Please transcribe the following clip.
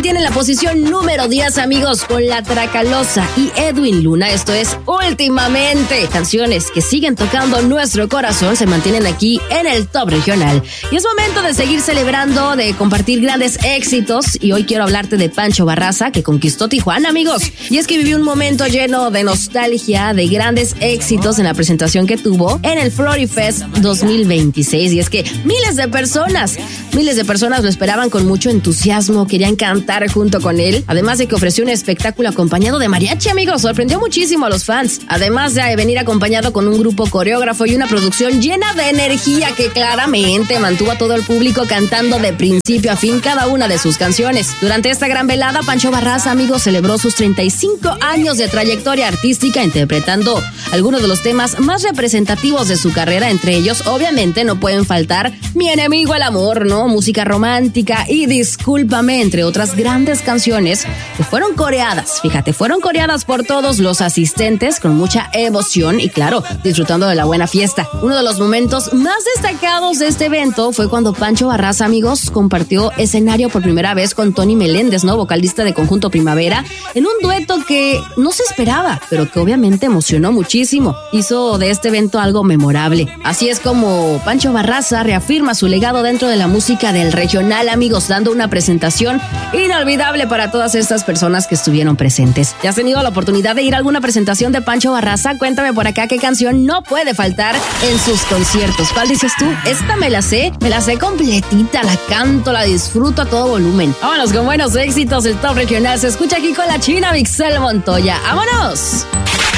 mantiene en la posición número 10, amigos, con La Tracalosa y Edwin Luna. Esto es Últimamente. Canciones que siguen tocando nuestro corazón se mantienen aquí en el top regional. Y es momento de seguir celebrando, de compartir grandes éxitos. Y hoy quiero hablarte de Pancho Barraza, que conquistó Tijuana, amigos. Y es que vivió un momento lleno de nostalgia, de grandes éxitos en la presentación que tuvo en el Florifest 2026. Y es que miles de personas lo esperaban con mucho entusiasmo, querían cantar junto con él. Además de que ofreció un espectáculo acompañado de mariachi, amigos. Sorprendió muchísimo a los fans. Además de venir acompañado con un grupo coreógrafo y una producción llena de energía que claramente mantuvo a todo el público cantando de principio a fin cada una de sus canciones. Durante esta gran velada, Pancho Barraza, amigos, celebró sus 35 años de trayectoria artística interpretando algunos de los temas más representativos de su carrera. Entre ellos, obviamente, no pueden faltar Mi enemigo el amor, ¿no? Música romántica y Discúlpame, entre otras grandes canciones que fueron coreadas. Fíjate, fueron coreadas por todos los asistentes con mucha emoción y, claro, disfrutando de la buena fiesta. Uno de los momentos más destacados de este evento fue cuando Pancho Barraza, amigos, compartió escenario por primera vez con Tony Meléndez, ¿no? Vocalista de Conjunto Primavera, en un dueto que no se esperaba, pero que obviamente emocionó muchísimo. Hizo de este evento algo memorable. Así es como Pancho Barraza reafirma su legado dentro de la música del regional, amigos, dando una presentación inolvidable para todas estas personas que estuvieron presentes. ¿Ya has tenido la oportunidad de ir a alguna presentación de Pancho Barraza? Cuéntame por acá qué canción no puede faltar en sus conciertos. ¿Cuál dices tú? Esta me la sé completita, la canto, la disfruto a todo volumen. Vámonos con buenos éxitos. El top regional se escucha aquí con la China Mixel Montoya. ¡Vámonos!